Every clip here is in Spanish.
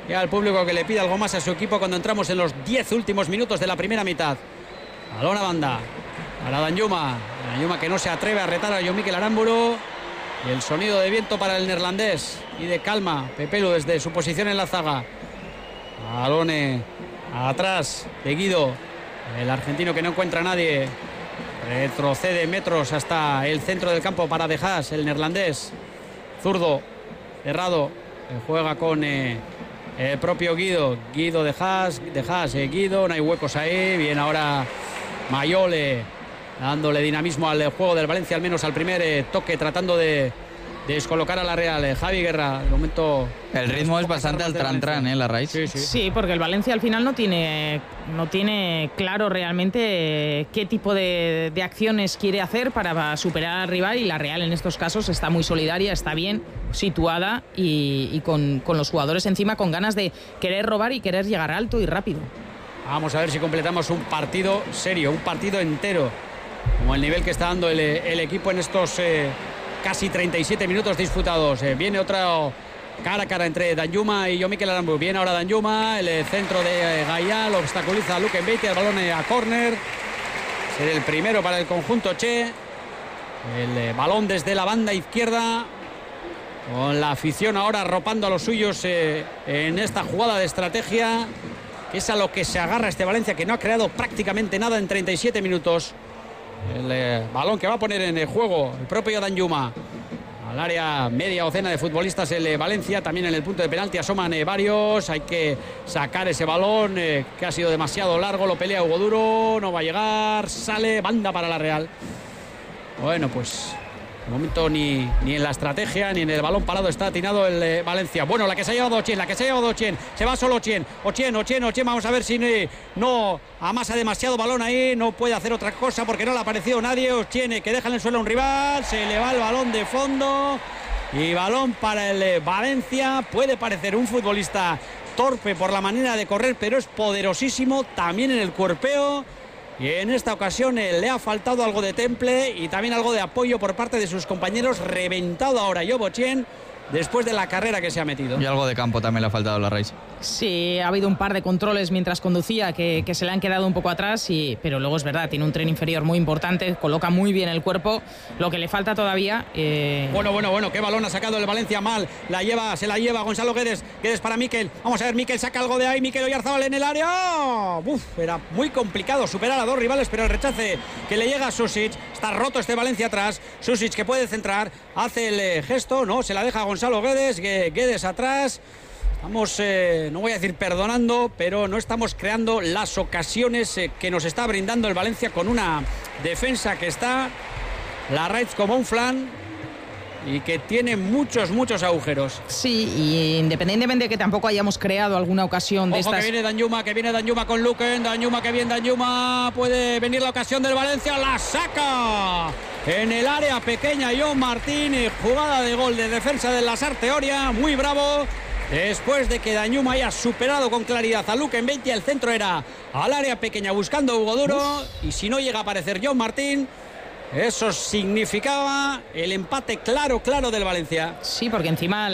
y al público que le pide algo más a su equipo cuando entramos en los 10 últimos minutos de la primera mitad. Balón a banda para Danjuma. Danjuma que no se atreve a retar a Jon Mikel Aramburu. Y el sonido de viento para el neerlandés y de calma Pepelu desde su posición en la zaga. Balón atrás de Guido, el argentino que no encuentra a nadie. Retrocede metros hasta el centro del campo para De Haas, el neerlandés. Zurdo, cerrado, juega con el propio Guido. Guido De Haas, Guido, no hay huecos ahí. Bien ahora Mayole, dándole dinamismo al juego del Valencia, al menos al primer toque, tratando de descolocar a la Real. Javi Guerra, de momento... El ritmo es bastante al tran-tran, Larraíz. Sí, porque el Valencia al final no tiene claro realmente qué tipo de acciones quiere hacer para superar al rival, y la Real en estos casos está muy solidaria, está bien situada y con los jugadores encima, con ganas de querer robar y querer llegar alto y rápido. Vamos a ver si completamos un partido serio, un partido entero, como el nivel que está dando el equipo en estos casi 37 minutos disputados. Viene otra cara a cara entre Danjuma y Jon Mikel Aramburu. Viene ahora Danjuma, el centro de Gayal obstaculiza a Luke Mbete, el balón a córner. Será el primero para el conjunto Che. El balón desde la banda izquierda, con la afición ahora arropando a los suyos en esta jugada de estrategia, que es a lo que se agarra este Valencia, que no ha creado prácticamente nada en 37 minutos. El balón que va a poner en el juego el propio Danjuma. Al área media docena de futbolistas el Valencia, también en el punto de penalti asoman varios. Hay que sacar ese balón que ha sido demasiado largo, lo pelea Hugo Duro, no va a llegar, sale, banda para la Real. Bueno, pues de momento ni en la estrategia ni en el balón parado está atinado el Valencia. Bueno, la que se ha llevado Ochen, se va solo Ochen, vamos a ver si no amasa demasiado balón ahí, no puede hacer otra cosa porque no le ha aparecido nadie. Ochen que deja en el suelo a un rival, se le va el balón de fondo y balón para el Valencia. Puede parecer un futbolista torpe por la manera de correr, pero es poderosísimo también en el cuerpeo. Y en esta ocasión le ha faltado algo de temple y también algo de apoyo por parte de sus compañeros. Reventado ahora Yobo Ochen después de la carrera que se ha metido. Y algo de campo también le ha faltado a Larraíz. Sí, ha habido un par de controles mientras conducía que se le han quedado un poco atrás, pero luego es verdad, tiene un tren inferior muy importante, coloca muy bien el cuerpo. Lo que le falta todavía... Bueno, qué balón ha sacado el Valencia mal. Se la lleva Gonzalo Guedes para Mikel. Vamos a ver, Mikel saca algo de ahí, Mikel Oyarzabal en el área. Era muy complicado superar a dos rivales, pero el rechace que le llega a Susic. Está roto este Valencia atrás. Susic que puede centrar, hace el gesto, no, se la deja a Gonzalo Guedes, Guedes atrás. Estamos, no voy a decir perdonando, pero no estamos creando las ocasiones que nos está brindando el Valencia, con una defensa que está Larraíz como un flan y que tiene muchos agujeros. Sí, y independientemente de que tampoco hayamos creado alguna ocasión de estas... que viene Danjuma con Luken, Danjuma, puede venir la ocasión del Valencia, la saca en el área pequeña Jon Martín, jugada de gol de defensa de Lasarte Oria, muy bravo. Después de que Danjuma haya superado con claridad a Luke Mbete, el centro era al área pequeña buscando a Hugo Duro, y si no llega a aparecer Jon Martín, eso significaba el empate claro del Valencia. Sí, porque encima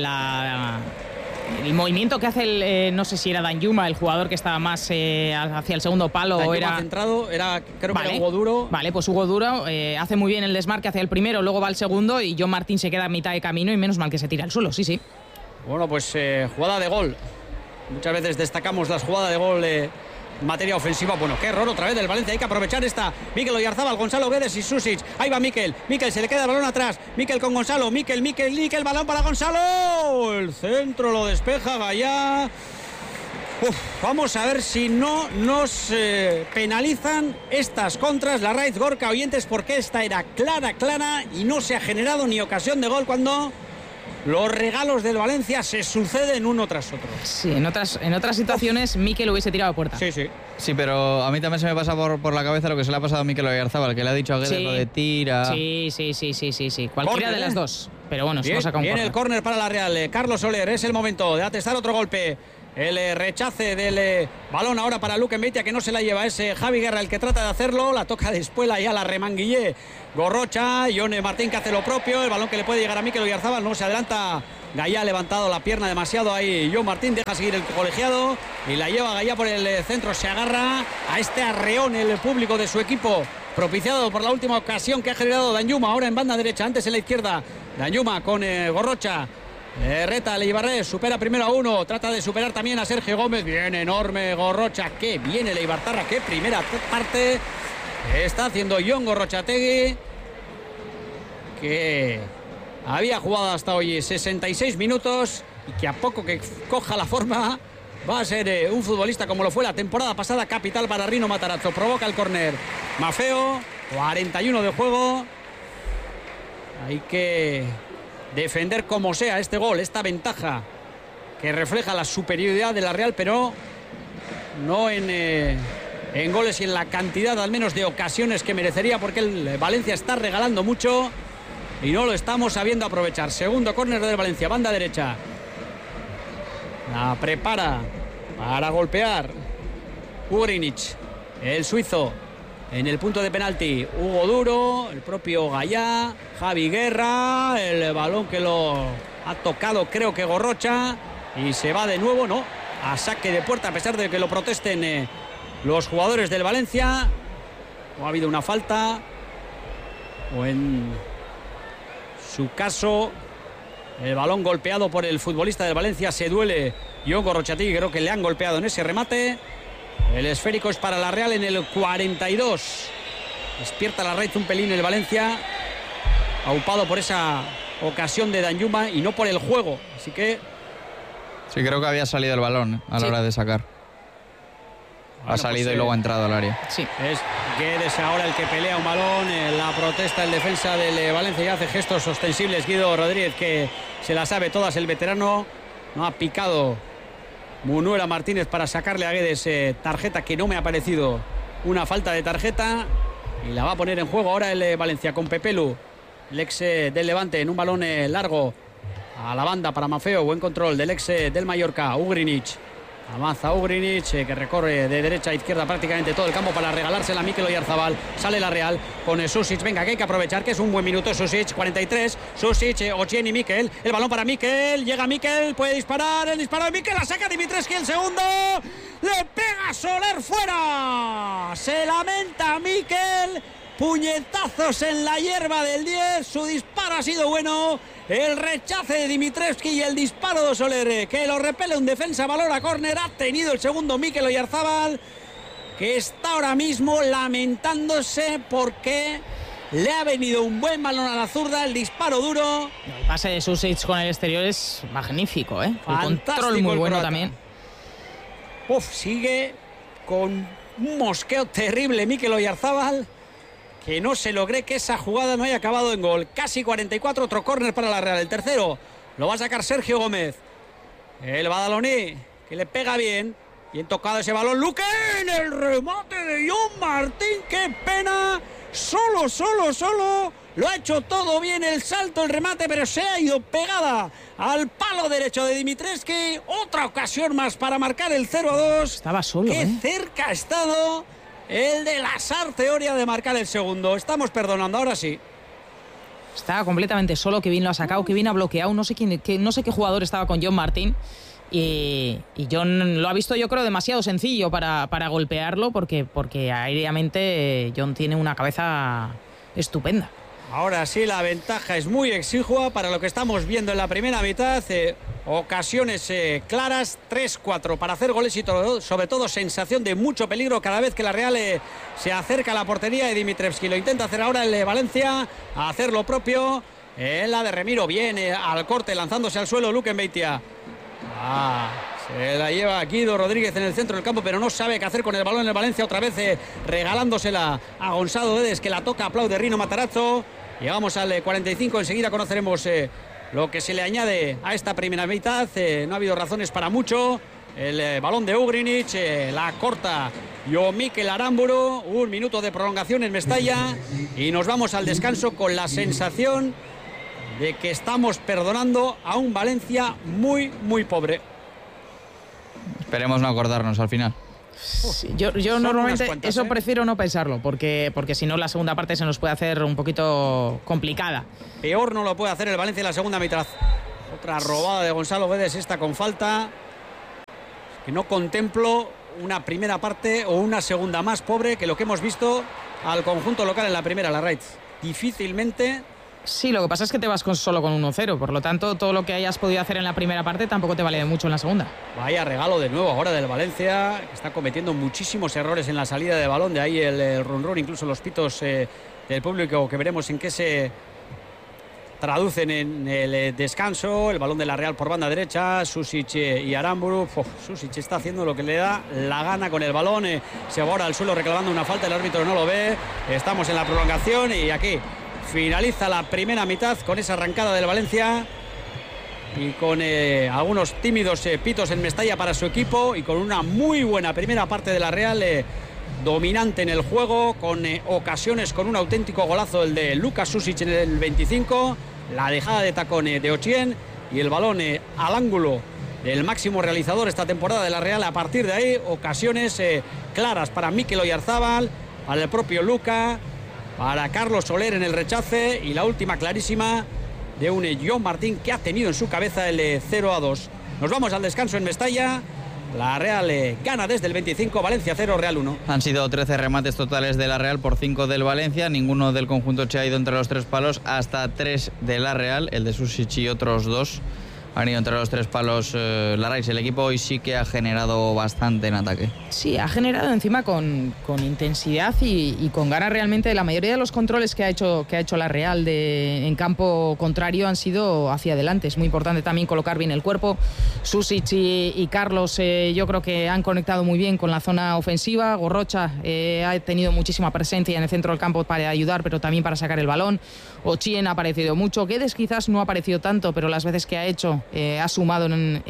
el movimiento que hace no sé si era Danjuma, el jugador que estaba más hacia el segundo palo, Danjuma o era centrado, que era Hugo Duro. Vale, pues Hugo Duro hace muy bien el desmarque hacia el primero, luego va al segundo y Jon Martín se queda a mitad de camino y menos mal que se tira al suelo, sí. Bueno, pues jugada de gol. Muchas veces destacamos las jugadas de gol en materia ofensiva. Bueno, qué error otra vez del Valencia. Hay que aprovechar esta. Mikel Oyarzabal, Gonzalo Guedes y Susic. Ahí va Mikel, se le queda el balón atrás. Mikel con Gonzalo. Mikel, balón para Gonzalo. El centro lo despeja Gayá. Vamos a ver si no nos penalizan estas contras. Larraíz, Gorka, oyentes, porque esta era clara y no se ha generado ni ocasión de gol cuando los regalos del Valencia se suceden uno tras otro. Sí, en otras situaciones Mikel hubiese tirado a puerta. Sí, pero a mí también se me pasa por la cabeza lo que se le ha pasado a Mikel Oyarzabal, que le ha dicho a Guedes lo de tira. Sí. Cualquiera de las dos. Pero bueno, se nos saca un córner. Viene el córner para la Real. Carlos Soler, es el momento de atestar otro golpe. El rechace del balón ahora para Luke Mbete, que no se la lleva. Es Javi Guerra el que trata de hacerlo. La toca de espuela, ya la remanguillé Gorrocha. Jon Martín que hace lo propio. El balón que le puede llegar a Mikel Oyarzabal, no se adelanta Gaya ha levantado la pierna demasiado ahí. John Martín deja seguir el colegiado y la lleva Gaya por el centro. Se agarra a este arreón el público de su equipo, propiciado por la última ocasión que ha generado Danjuma. Ahora en banda derecha, antes en la izquierda. Danjuma con Gorrocha. Reta a Leibarrés, supera primero a uno. Trata de superar también a Sergio Gómez. Bien enorme Gorrocha. Qué bien el Eibartarra. Qué primera parte está haciendo Jon Gorrochategui, que había jugado hasta hoy 66 minutos y que a poco que coja la forma va a ser un futbolista como lo fue la temporada pasada, capital para Rino Matarazzo. Provoca el córner Maffeo, 41 de juego. Hay que defender como sea este gol, esta ventaja que refleja la superioridad de la Real, pero no en goles y en la cantidad al menos de ocasiones que merecería, porque el Valencia está regalando mucho y no lo estamos sabiendo aprovechar. Segundo córner del Valencia, banda derecha. La prepara para golpear Ugrinic, el suizo, en el punto de penalti. Hugo Duro, el propio Gaya, Javi Guerra, el balón que lo ha tocado creo que Gorrocha, y se va de nuevo, ¿no?, a saque de puerta, a pesar de que lo protesten los jugadores del Valencia. O ha habido una falta, o en su caso el balón golpeado por el futbolista del Valencia. Se duele Jon Gorrochategui, creo que le han golpeado en ese remate. El esférico es para la Real en el 42. Despierta la raíz un pelín el Valencia, aupado por esa ocasión de Danjuma y no por el juego. Así que sí, creo que había salido el balón a la hora de sacar. Bueno, ha salido y luego ha entrado al área. Sí. Es Guedes ahora el que pelea un balón. La protesta el defensa del Valencia y hace gestos ostensibles Guido Rodríguez, que se la sabe todas. El veterano no ha picado Munuera Martínez para sacarle a Guedes tarjeta, que no me ha parecido una falta de tarjeta, y la va a poner en juego ahora el Valencia con Pepelu, el ex del Levante, en un balón largo a la banda para Maffeo. Buen control del ex del Mallorca, Ugrinic. Avanza Ugrinic, que recorre de derecha a izquierda prácticamente todo el campo para regalársela a Mikel Oyarzabal. Sale la Real con Susic. Venga, que hay que aprovechar, que es un buen minuto. Susic, 43. Susic, Ochen y Mikel. El balón para Mikel. Llega Mikel, puede disparar. El disparo de Mikel, la saca Dimitrescu, el segundo. Le pega Soler, fuera. Se lamenta Mikel. Puñetazos en la hierba del 10. Su disparo ha sido bueno. El rechace de Dimitrescu y el disparo de Soler, que lo repele un defensa. Valor a córner. Ha tenido el segundo Mikel Oyarzabal, que está ahora mismo lamentándose porque le ha venido un buen balón a la zurda. El disparo duro. El pase de Susic con el exterior es magnífico, ¿eh? Fantástico, el control muy bueno también. Sigue con un mosqueo terrible Mikel Oyarzabal, que no se lo cree que esa jugada no haya acabado en gol. Casi 44, otro córner para la Real. El tercero lo va a sacar Sergio Gómez. El badaloní, que le pega bien. Bien tocado ese balón. Luque en el remate de Jon Martín. ¡Qué pena! Solo. Lo ha hecho todo bien, el salto, el remate, pero se ha ido pegada al palo derecho de Dimitrescu. Otra ocasión más para marcar el 0-2. Estaba solo, Qué cerca ha estado el de la Sarteoria de marcar el segundo. Estamos perdonando, ahora sí. Estaba completamente solo, que bien lo ha sacado, que bien ha bloqueado. No sé qué jugador estaba con Jon Martín. Y Jon lo ha visto, yo creo, demasiado sencillo para golpearlo, porque aéreamente Jon tiene una cabeza estupenda. Ahora sí, la ventaja es muy exigua para lo que estamos viendo en la primera mitad. Ocasiones claras, 3-4 para hacer goles y sobre todo sensación de mucho peligro cada vez que la Real se acerca a la portería de Dimitrescu. Lo intenta hacer ahora el Valencia, a hacer lo propio. La de Remiro, viene al corte, lanzándose al suelo Luque Beitia. Se la lleva Guido Rodríguez en el centro del campo, pero no sabe qué hacer con el balón en el Valencia. Otra vez regalándosela a Gonzalo Guedes, que la toca, aplaude Rino Matarazzo. Llegamos al 45, enseguida conoceremos lo que se le añade a esta primera mitad. No ha habido razones para mucho. El balón de Ugrinic, la corta Mikel Aramburu. Un minuto de prolongación en Mestalla y nos vamos al descanso con la sensación de que estamos perdonando a un Valencia muy, muy pobre. Esperemos no acordarnos al final. Sí, yo normalmente eso prefiero no pensarlo, porque si no la segunda parte se nos puede hacer un poquito complicada. Peor no lo puede hacer el Valencia en la segunda mitad. Otra robada de Gonzalo Guedes, esta con falta. Es que no contemplo una primera parte o una segunda más pobre que lo que hemos visto al conjunto local en la primera, la Reds. Difícilmente. Sí, lo que pasa es que te vas solo con 1-0, por lo tanto todo lo que hayas podido hacer en la primera parte tampoco te vale mucho en la segunda. Vaya regalo de nuevo ahora del Valencia, que está cometiendo muchísimos errores en la salida de balón, de ahí el run, incluso los pitos del público, que veremos en qué se traducen en el descanso. El balón de la Real por banda derecha, Susic y Aramburu. Susic está haciendo lo que le da la gana con el balón, se va ahora al suelo reclamando una falta, el árbitro no lo ve. Estamos en la prolongación y aquí finaliza la primera mitad con esa arrancada del Valencia y con algunos tímidos pitos en Mestalla para su equipo, y con una muy buena primera parte de la Real, dominante en el juego, con ocasiones, con un auténtico golazo el de Lucas Susic en el 25, la dejada de tacón de Ochieng y el balón al ángulo del máximo realizador esta temporada de la Real. A partir de ahí, ocasiones claras para Mikel Oyarzábal, para el propio Luka, para Carlos Soler en el rechace, y la última clarísima de un John Martín que ha tenido en su cabeza el 0-2. Nos vamos al descanso en Mestalla. La Real gana desde el 25, Valencia 0, Real 1. Han sido 13 remates totales de la Real por 5 del Valencia. Ninguno del conjunto che ha ido entre los 3 palos, hasta 3 de la Real. El de Susic y otros 2 han ido entre los 3 palos. La Real, el equipo hoy sí que ha generado bastante en ataque. Sí, ha generado encima con intensidad y con ganas realmente. La mayoría de los controles que ha hecho la Real en campo contrario han sido hacia adelante. Es muy importante también colocar bien el cuerpo. Susic y Carlos yo creo que han conectado muy bien con la zona ofensiva. Gorrocha ha tenido muchísima presencia en el centro del campo para ayudar, pero también para sacar el balón. Ochieng ha aparecido mucho. Guedes quizás no ha aparecido tanto, pero las veces que ha hecho ha sumado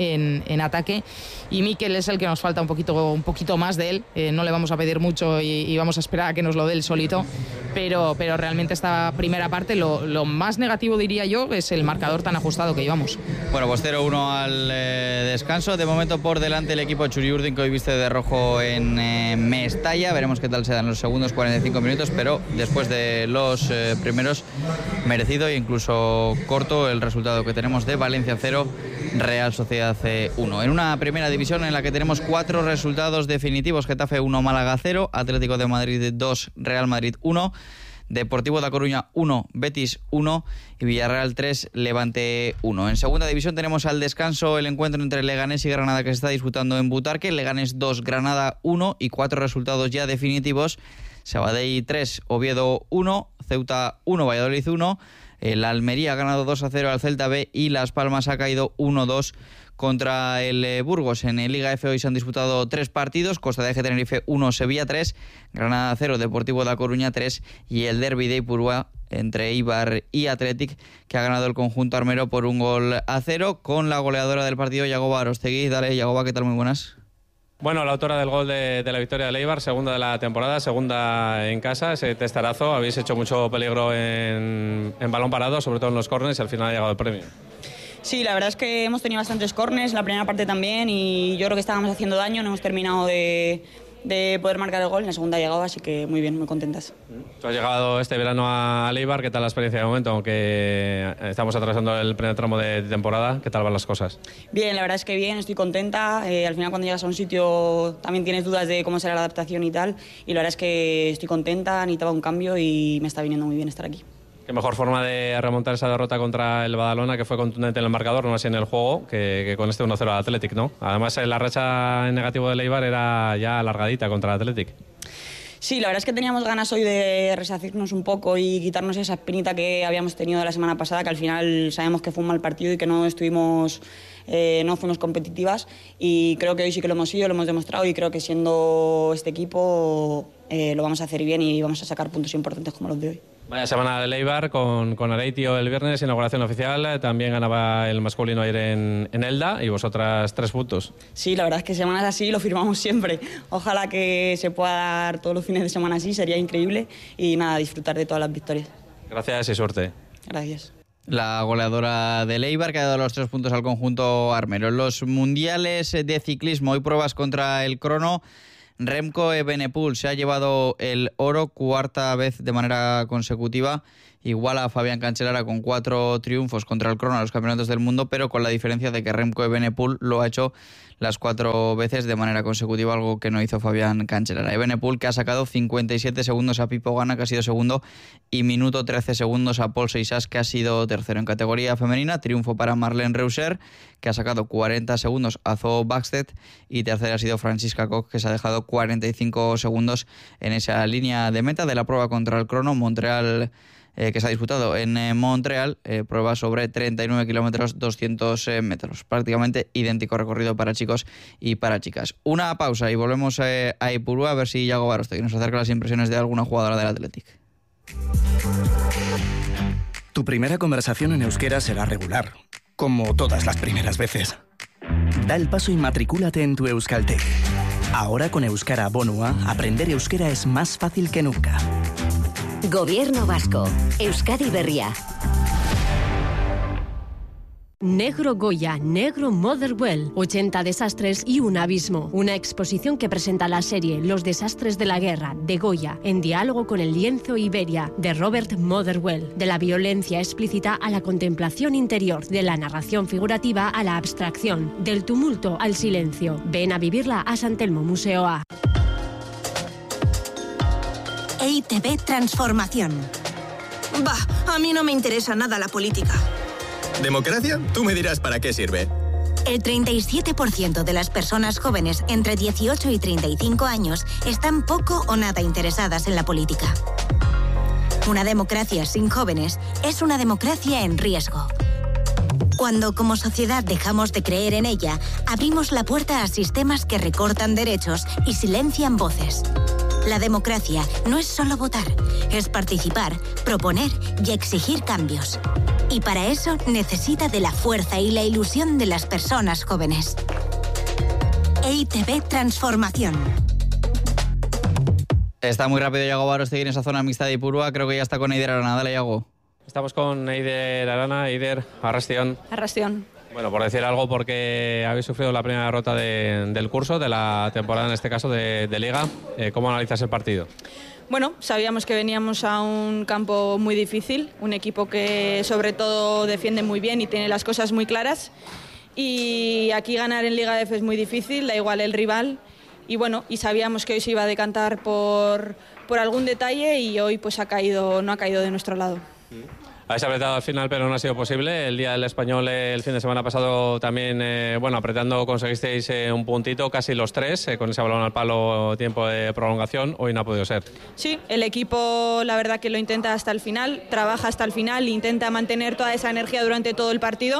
en ataque. Y Mikel es el que nos falta un poquito más de él. No le vamos a pedir mucho y vamos a esperar a que nos lo dé él solito, pero realmente esta primera parte lo más negativo, diría yo, es el marcador tan ajustado que llevamos. Bueno, pues 0-1 al descanso. De momento por delante el equipo Txuri-Urdin, que hoy viste de rojo en Mestalla. Veremos qué tal se dan los segundos 45 minutos, pero después de los primeros, merecido e incluso corto el resultado que tenemos de Valencia 0, Real Sociedad 1. En una primera división en la que tenemos 4 resultados definitivos: Getafe 1, Málaga 0, Atlético de Madrid 2, Real Madrid 1, Deportivo da Coruña 1, Betis 1 y Villarreal 3, Levante 1. En segunda división tenemos al descanso el encuentro entre Leganés y Granada, que se está disputando en Butarque. Leganés 2, Granada 1, y 4 resultados ya definitivos: Sabadell 3, Oviedo 1, Ceuta 1, Valladolid 1, el Almería ha ganado 2-0 al Celta B y Las Palmas ha caído 1-2 contra el Burgos. En el Liga F hoy se han disputado 3 partidos: Costa de Eje Tenerife 1, Sevilla 3, Granada 0, Deportivo da Coruña 3 y el derbi de Ipurúa entre Eibar y Athletic, que ha ganado el conjunto armero por 1-0, con la goleadora del partido, Yagoba Arostegui. Dale, Yagoba, ¿qué tal? Muy buenas. Bueno, la autora del gol de la victoria del Eibar, segunda de la temporada, segunda en casa, ese testarazo. Habéis hecho mucho peligro en balón parado, sobre todo en los córneres, y al final ha llegado el premio. Sí, la verdad es que hemos tenido bastantes córneres, la primera parte también, y yo creo que estábamos haciendo daño, no hemos terminado de poder marcar el gol. En la segunda ha llegado, así que muy bien, muy contentas. Tú has llegado este verano a Eibar, ¿qué tal la experiencia de momento? Aunque estamos atravesando el primer tramo de temporada, ¿qué tal van las cosas? Bien, la verdad es que bien, estoy contenta. Al final, cuando llegas a un sitio también tienes dudas de cómo será la adaptación y tal, y la verdad es que estoy contenta, necesitaba un cambio y me está viniendo muy bien estar aquí. Qué mejor forma de remontar esa derrota contra el Badalona, que fue contundente en el marcador, no así en el juego, que con este 1-0 al Athletic, ¿no? Además, la racha en negativo del Eibar era ya alargadita contra el Athletic. Sí, la verdad es que teníamos ganas hoy de resarcirnos un poco y quitarnos esa espinita que habíamos tenido la semana pasada, que al final sabemos que fue un mal partido y que no fuimos competitivas, y creo que hoy sí que lo hemos sido, lo hemos demostrado, y creo que siendo este equipo lo vamos a hacer bien y vamos a sacar puntos importantes como los de hoy. Vaya semana del Eibar con Areitio el viernes, inauguración oficial. También ganaba el masculino ayer en Elda, y vosotras 3 puntos. Sí, la verdad es que semanas así lo firmamos siempre. Ojalá que se pueda dar todos los fines de semana así, sería increíble. Y nada, disfrutar de todas las victorias. Gracias y suerte. Gracias. La goleadora del Eibar, que ha dado los 3 puntos al conjunto armero. En los mundiales de ciclismo, hoy pruebas contra el crono. Remco Evenepoel se ha llevado el oro, 4ª vez de manera consecutiva, iguala a Fabián Cancellara con 4 triunfos contra el crono a los campeonatos del mundo, pero con la diferencia de que Remco Evenepoel lo ha hecho las 4 veces de manera consecutiva, algo que no hizo Fabián Cancellara. Evenepoel, que ha sacado 57 segundos a Pipo Gana, que ha sido segundo, y minuto 13 segundos a Paul Seixas, que ha sido tercero. En categoría femenina, triunfo para Marlene Reusser, que ha sacado 40 segundos a Zoe Bäckstedt, y tercera ha sido Franziska Koch, que se ha dejado 45 segundos en esa línea de meta de la prueba contra el crono. Montreal, que se ha disputado en Montreal, prueba sobre 39 kilómetros, 200 metros. Prácticamente idéntico recorrido para chicos y para chicas. Una pausa y volvemos a Ipurúa a ver si Iago Barostegui nos acerca las impresiones de alguna jugadora del Athletic. Tu primera conversación en euskera será regular, como todas las primeras veces. Da el paso y matricúlate en tu Euskalteg. Ahora con Euskara Bonua, aprender euskera es más fácil que nunca. Gobierno Vasco. Euskadi Berria. Negro Goya, Negro Motherwell, 80 desastres y un abismo. Una exposición que presenta la serie Los desastres de la guerra, de Goya, en diálogo con el lienzo Iberia, de Robert Motherwell. De la violencia explícita a la contemplación interior, de la narración figurativa a la abstracción, del tumulto al silencio. Ven a vivirla a San Telmo Museoa. EITB Transformación. Bah, a mí no me interesa nada la política. ¿Democracia? Tú me dirás para qué sirve. El 37% de las personas jóvenes entre 18 y 35 años están poco o nada interesadas en la política. Una democracia sin jóvenes es una democracia en riesgo. Cuando como sociedad dejamos de creer en ella, abrimos la puerta a sistemas que recortan derechos y silencian voces. La democracia no es solo votar, es participar, proponer y exigir cambios. Y para eso necesita de la fuerza y la ilusión de las personas jóvenes. EITB Transformación. Está muy rápido Iago Barostegui en esa zona mixta de Ipurúa. Creo que ya está con Eider Arana. Dale, Iago. Estamos con Eider Arana. Eider, arrastión. Arrastión. Bueno, por decir algo, porque habéis sufrido la primera derrota del curso, de la temporada en este caso de Liga. ¿Cómo analizas el partido? Bueno, sabíamos que veníamos a un campo muy difícil, un equipo que sobre todo defiende muy bien y tiene las cosas muy claras. Y aquí ganar en Liga F es muy difícil, da igual el rival. Y bueno, y sabíamos que hoy se iba a decantar por algún detalle y hoy pues no ha caído de nuestro lado. Habéis apretado al final, pero no ha sido posible. El día del Español, el fin de semana pasado, también, apretando, conseguisteis un puntito, casi los 3, con ese balón al palo, tiempo de prolongación. Hoy no ha podido ser. Sí, el equipo, la verdad que lo intenta hasta el final, trabaja hasta el final, intenta mantener toda esa energía durante todo el partido.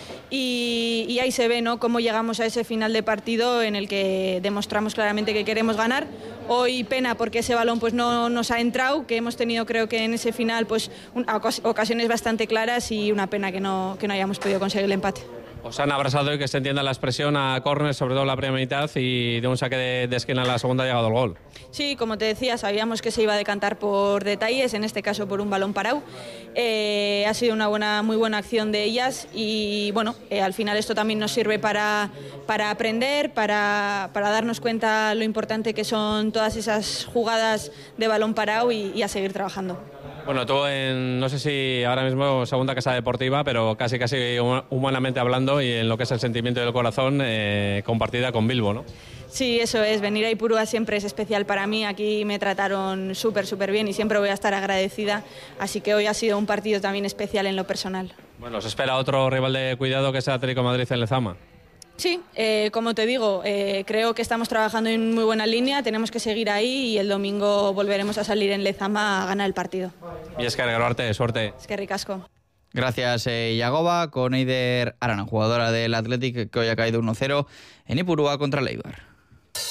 Y ahí se ve, ¿no?, cómo llegamos a ese final de partido en el que demostramos claramente que queremos ganar. Hoy pena porque ese balón pues no nos ha entrado, que hemos tenido creo que en ese final pues ocasiones bastante claras y una pena que no hayamos podido conseguir el empate. Os han abrazado y que se entienda la expresión a córner, sobre todo la primera mitad, y de un saque de esquina en la segunda ha llegado el gol. Sí, como te decía, sabíamos que se iba a decantar por detalles, en este caso por un balón parado. Ha sido una muy buena acción de ellas y bueno, al final esto también nos sirve para aprender, para darnos cuenta lo importante que son todas esas jugadas de balón parado y a seguir trabajando. Bueno, tú no sé si ahora mismo segunda casa deportiva, pero casi humanamente hablando y en lo que es el sentimiento del corazón, compartida con Bilbo, ¿no? Sí, eso es. Venir a Ipurúa siempre es especial para mí. Aquí me trataron súper bien y siempre voy a estar agradecida. Así que hoy ha sido un partido también especial en lo personal. Bueno, os espera otro rival de cuidado que es el Atlético de Madrid en Lezama. Sí, como te digo, creo que estamos trabajando en muy buena línea, tenemos que seguir ahí y el domingo volveremos a salir en Lezama a ganar el partido. Y es que regalarte suerte. Es que ricasco. Gracias, Iagoba, con Eider Arana, jugadora del Athletic, que hoy ha caído 1-0 en Ipurúa contra el Eibar.